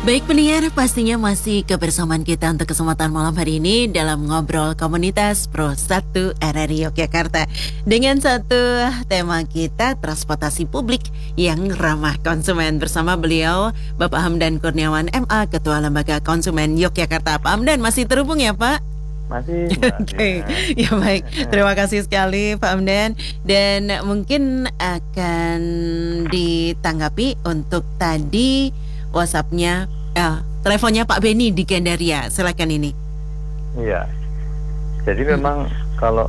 Baik pendengar, pastinya masih kebersamaan kita untuk kesempatan malam hari ini dalam ngobrol komunitas Pro 1 RRI Yogyakarta. Dengan satu tema kita, transportasi publik yang ramah konsumen. Bersama beliau, Bapak Hamdan Kurniawan MA, Ketua Lembaga Konsumen Yogyakarta. Pak Hamdan masih terhubung ya Pak? Masih, Mbak Oke, Dina. ya baik. Terima kasih sekali Pak Hamdan. Dan mungkin akan ditanggapi untuk tadi WhatsApp-nya, teleponnya Pak Beni di Gandaria. Silakan ini. Iya, jadi memang kalau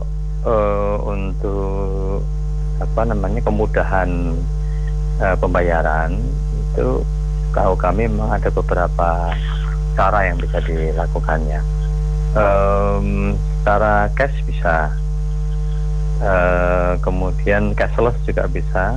untuk apa namanya kemudahan pembayaran itu, kalau kami memang ada beberapa cara yang bisa dilakukannya. Secara cash bisa, kemudian cashless juga bisa,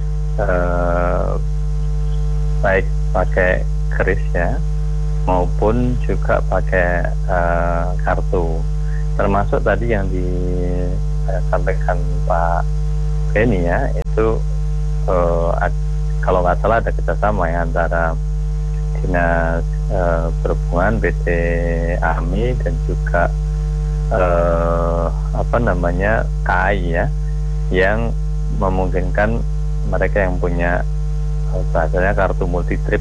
baik pakai kris ya, maupun juga pakai kartu. Termasuk tadi yang disampaikan Pak Beni ya, itu kalau nggak salah ada kerjasama ya antara Dinas Perhubungan, PT AMI, dan juga KAI ya, yang memungkinkan mereka yang punya bahasanya kartu multi trip